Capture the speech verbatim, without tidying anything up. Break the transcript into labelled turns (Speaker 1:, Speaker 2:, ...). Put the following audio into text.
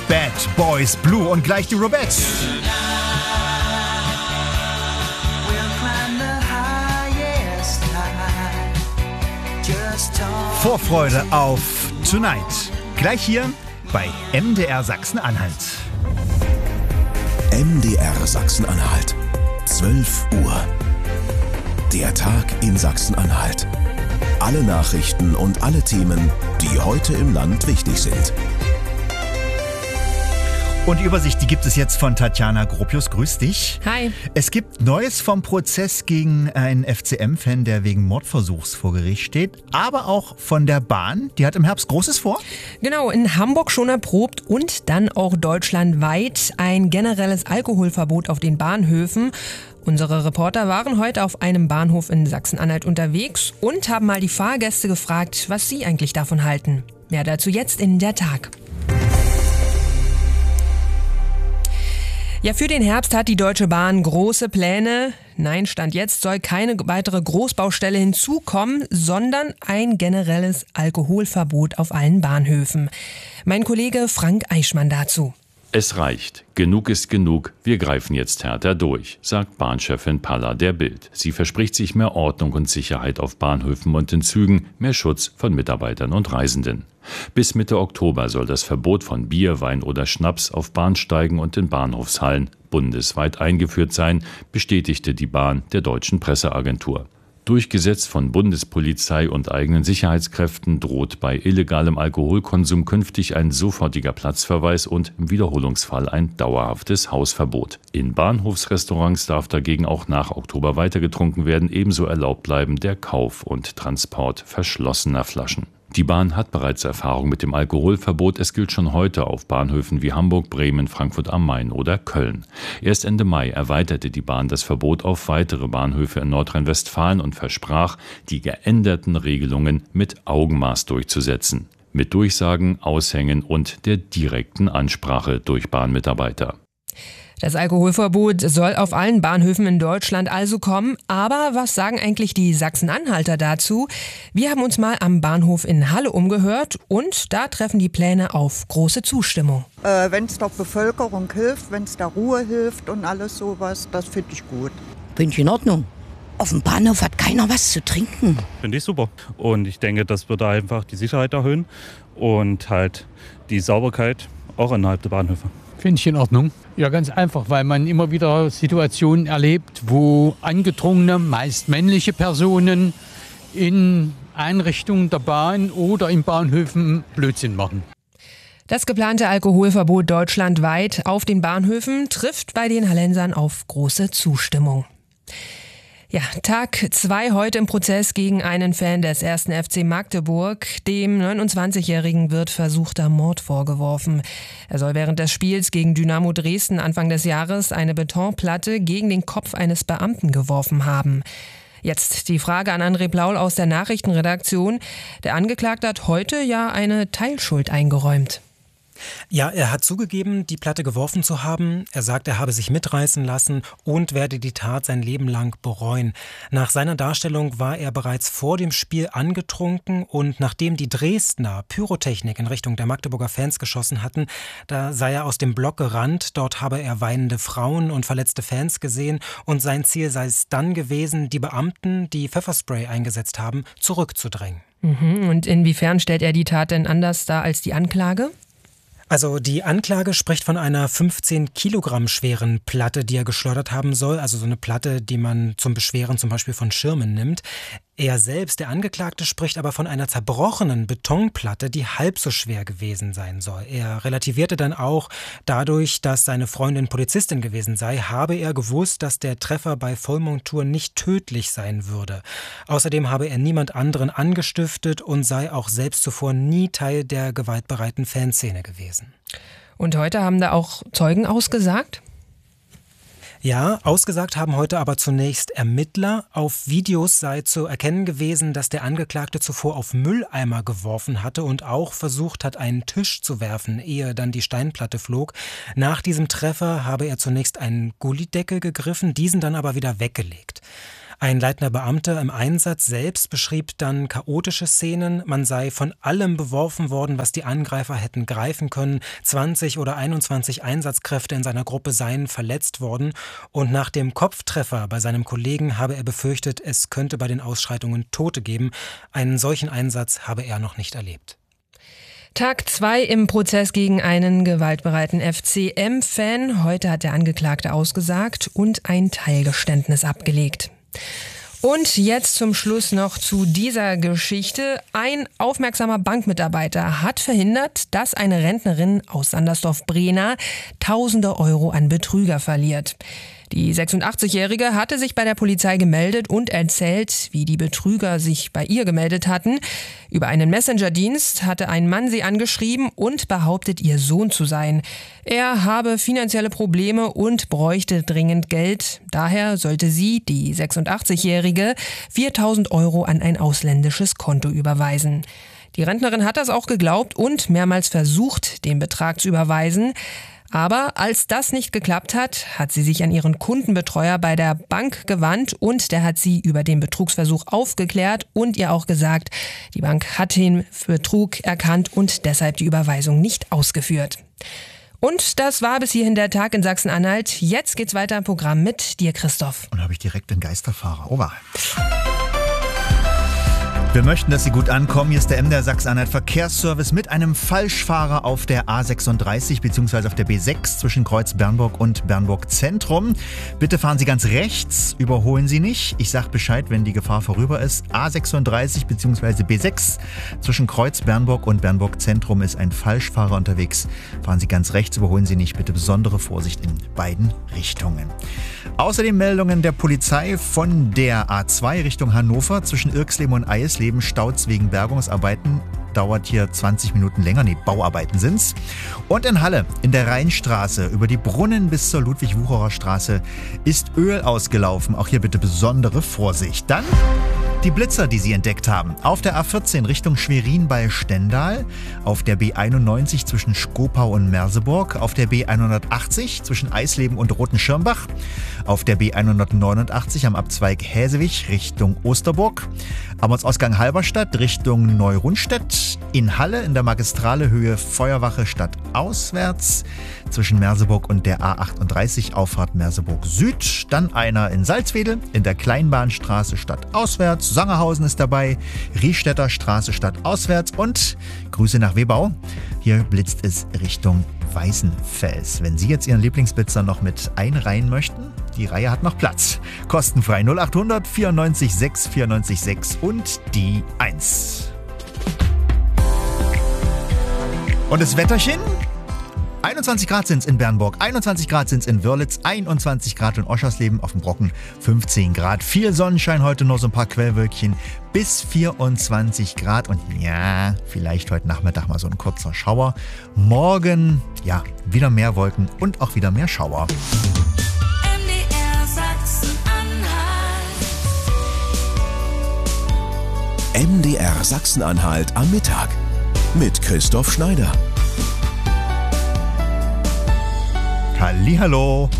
Speaker 1: Bad Boys Blue und gleich die Robettes. Vorfreude auf Tonight. Gleich hier bei M D R Sachsen-Anhalt.
Speaker 2: M D R Sachsen-Anhalt. zwölf Uhr. Der Tag in Sachsen-Anhalt. Alle Nachrichten und alle Themen, die heute im Land wichtig sind.
Speaker 1: Und die Übersicht, die gibt es jetzt von Tatjana Gropius. Grüß dich.
Speaker 3: Hi.
Speaker 1: Es gibt Neues vom Prozess gegen einen F C M-Fan, der wegen Mordversuchs vor Gericht steht. Aber auch von der Bahn. Die hat im Herbst Großes vor.
Speaker 3: Genau, in Hamburg schon erprobt und dann auch deutschlandweit ein generelles Alkoholverbot auf den Bahnhöfen. Unsere Reporter waren heute auf einem Bahnhof in Sachsen-Anhalt unterwegs und haben mal die Fahrgäste gefragt, was sie eigentlich davon halten. Mehr dazu jetzt in der Tag. Ja, für den Herbst hat die Deutsche Bahn große Pläne. Nein, Stand jetzt soll keine weitere Großbaustelle hinzukommen, sondern ein generelles Alkoholverbot auf allen Bahnhöfen. Mein Kollege Frank Eichmann dazu.
Speaker 4: Es reicht. Genug ist genug. Wir greifen jetzt härter durch, sagt Bahnchefin Palla der Bild. Sie verspricht sich mehr Ordnung und Sicherheit auf Bahnhöfen und in Zügen, mehr Schutz von Mitarbeitern und Reisenden. Bis Mitte Oktober soll das Verbot von Bier, Wein oder Schnaps auf Bahnsteigen und in Bahnhofshallen bundesweit eingeführt sein, bestätigte die Bahn der Deutschen Presseagentur. Durchgesetzt von Bundespolizei und eigenen Sicherheitskräften droht bei illegalem Alkoholkonsum künftig ein sofortiger Platzverweis und im Wiederholungsfall ein dauerhaftes Hausverbot. In Bahnhofsrestaurants darf dagegen auch nach Oktober weiter getrunken werden, ebenso erlaubt bleiben der Kauf und Transport verschlossener Flaschen. Die Bahn hat bereits Erfahrung mit dem Alkoholverbot. Es gilt schon heute auf Bahnhöfen wie Hamburg, Bremen, Frankfurt am Main oder Köln. Erst Ende Mai erweiterte die Bahn das Verbot auf weitere Bahnhöfe in Nordrhein-Westfalen und versprach, die geänderten Regelungen mit Augenmaß durchzusetzen. Mit Durchsagen, Aushängen und der direkten Ansprache durch Bahnmitarbeiter.
Speaker 3: Das Alkoholverbot soll auf allen Bahnhöfen in Deutschland also kommen. Aber was sagen eigentlich die Sachsen-Anhalter dazu? Wir haben uns mal am Bahnhof in Halle umgehört und da treffen die Pläne auf große Zustimmung.
Speaker 5: Äh, wenn es der Bevölkerung hilft, wenn es der Ruhe hilft und alles sowas, das finde ich gut.
Speaker 6: Bin ich in Ordnung. Auf dem Bahnhof hat keiner was zu trinken.
Speaker 7: Finde ich super. Und ich denke, das wird einfach die Sicherheit erhöhen und halt die Sauberkeit auch innerhalb der Bahnhöfe.
Speaker 8: Finde ich in Ordnung. Ja, ganz einfach, weil man immer wieder Situationen erlebt, wo angetrunkene, meist männliche Personen in Einrichtungen der Bahn oder in Bahnhöfen Blödsinn machen.
Speaker 3: Das geplante Alkoholverbot deutschlandweit auf den Bahnhöfen trifft bei den Hallensern auf große Zustimmung. Ja, Tag zwei heute im Prozess gegen einen Fan des ersten F C Magdeburg. Dem neunundzwanzigjährigen wird versuchter Mord vorgeworfen. Er soll während des Spiels gegen Dynamo Dresden Anfang des Jahres eine Betonplatte gegen den Kopf eines Beamten geworfen haben. Jetzt die Frage an André Plaul aus der Nachrichtenredaktion. Der Angeklagte hat heute ja eine Teilschuld eingeräumt.
Speaker 9: Ja, er hat zugegeben, die Platte geworfen zu haben. Er sagt, er habe sich mitreißen lassen und werde die Tat sein Leben lang bereuen. Nach seiner Darstellung war er bereits vor dem Spiel angetrunken und nachdem die Dresdner Pyrotechnik in Richtung der Magdeburger Fans geschossen hatten, da sei er aus dem Block gerannt. Dort habe er weinende Frauen und verletzte Fans gesehen und sein Ziel sei es dann gewesen, die Beamten, die Pfefferspray eingesetzt haben, zurückzudrängen.
Speaker 3: Mhm. Und inwiefern stellt er die Tat denn anders dar als die Anklage?
Speaker 9: Also die Anklage spricht von einer fünfzehn Kilogramm schweren Platte, die er geschleudert haben soll. Also so eine Platte, die man zum Beschweren zum Beispiel von Schirmen nimmt. Er selbst, der Angeklagte, spricht aber von einer zerbrochenen Betonplatte, die halb so schwer gewesen sein soll. Er relativierte dann auch, dadurch, dass seine Freundin Polizistin gewesen sei, habe er gewusst, dass der Treffer bei Vollmontur nicht tödlich sein würde. Außerdem habe er niemand anderen angestiftet und sei auch selbst zuvor nie Teil der gewaltbereiten Fanszene gewesen.
Speaker 3: Und heute haben da auch Zeugen ausgesagt?
Speaker 9: Ja, ausgesagt haben heute aber zunächst Ermittler. Auf Videos sei zu erkennen gewesen, dass der Angeklagte zuvor auf Mülleimer geworfen hatte und auch versucht hat, einen Tisch zu werfen, ehe dann die Steinplatte flog. Nach diesem Treffer habe er zunächst einen Gullydeckel gegriffen, diesen dann aber wieder weggelegt. Ein leitender Beamter im Einsatz selbst beschrieb dann chaotische Szenen. Man sei von allem beworfen worden, was die Angreifer hätten greifen können. zwanzig oder einundzwanzig Einsatzkräfte in seiner Gruppe seien verletzt worden. Und nach dem Kopftreffer bei seinem Kollegen habe er befürchtet, es könnte bei den Ausschreitungen Tote geben. Einen solchen Einsatz habe er noch nicht erlebt.
Speaker 3: Tag zwei im Prozess gegen einen gewaltbereiten F C M-Fan. Heute hat der Angeklagte ausgesagt und ein Teilgeständnis abgelegt. Und jetzt zum Schluss noch zu dieser Geschichte. Ein aufmerksamer Bankmitarbeiter hat verhindert, dass eine Rentnerin aus Sandersdorf-Brehna tausende Euro an Betrüger verliert. Die sechsundachtzigjährige hatte sich bei der Polizei gemeldet und erzählt, wie die Betrüger sich bei ihr gemeldet hatten. Über einen Messenger-Dienst hatte ein Mann sie angeschrieben und behauptet, ihr Sohn zu sein. Er habe finanzielle Probleme und bräuchte dringend Geld. Daher sollte sie, die sechsundachtzigjährige, viertausend Euro an ein ausländisches Konto überweisen. Die Rentnerin hat das auch geglaubt und mehrmals versucht, den Betrag zu überweisen. Aber als das nicht geklappt hat, hat sie sich an ihren Kundenbetreuer bei der Bank gewandt und der hat sie über den Betrugsversuch aufgeklärt und ihr auch gesagt, die Bank hat den Betrug erkannt und deshalb die Überweisung nicht ausgeführt. Und das war bis hierhin der Tag in Sachsen-Anhalt. Jetzt geht's weiter im Programm mit dir, Christoph.
Speaker 1: Und habe ich direkt den Geisterfahrer. Ober. Wir möchten, dass Sie gut ankommen. Hier ist der M D R Sachsen-Anhalt Verkehrsservice mit einem Falschfahrer auf der A sechsunddreißig bzw. auf der B sechs zwischen Kreuz Bernburg und Bernburg Zentrum. Bitte fahren Sie ganz rechts, überholen Sie nicht. Ich sage Bescheid, wenn die Gefahr vorüber ist. A sechsunddreißig bzw. B sechs zwischen Kreuz Bernburg und Bernburg Zentrum ist ein Falschfahrer unterwegs. Fahren Sie ganz rechts, überholen Sie nicht. Bitte besondere Vorsicht in beiden Richtungen. Außerdem Meldungen der Polizei von der A zwei Richtung Hannover zwischen Irxleben und Eisleben. Staus wegen Bergungsarbeiten. Dauert hier zwanzig Minuten länger. Nee, Bauarbeiten sind's. Und in Halle, in der Rheinstraße, über die Brunnen bis zur Ludwig-Wucherer Straße, ist Öl ausgelaufen. Auch hier bitte besondere Vorsicht. Dann die Blitzer, die Sie entdeckt haben. Auf der A vierzehn Richtung Schwerin bei Stendal, auf der B einundneunzig zwischen Skopau und Merseburg, auf der B hundertachtzig zwischen Eisleben und Rotenschirmbach, auf der B hundertneunundachtzig am Abzweig Häsewig Richtung Osterburg, am Ortsausgang Halberstadt Richtung Neurundstedt, in Halle in der Magistrale Höhe Feuerwache stadtauswärts, zwischen Merseburg und der A achtunddreißig Auffahrt Merseburg Süd, dann einer in Salzwedel in der Kleinbahnstraße stadtauswärts, Sangerhausen ist dabei, Riestetter Straße stadtauswärts und Grüße nach Webau. Hier blitzt es Richtung Weißenfels. Wenn Sie jetzt Ihren Lieblingsblitzer noch mit einreihen möchten, die Reihe hat noch Platz. Kostenfrei null achthundert vierundneunzig sechs vierundneunzig sechs und die eins. Und das Wetterchen? einundzwanzig Grad sind es in Bernburg, einundzwanzig Grad sind es in Wörlitz, einundzwanzig Grad in Oschersleben, auf dem Brocken fünfzehn Grad. Viel Sonnenschein heute, nur so ein paar Quellwölkchen bis vierundzwanzig Grad. Und ja, vielleicht heute Nachmittag mal so ein kurzer Schauer. Morgen, ja, wieder mehr Wolken und auch wieder mehr Schauer.
Speaker 2: M D R Sachsen-Anhalt am Mittag mit Christoph Schneider.
Speaker 1: Hallihallo.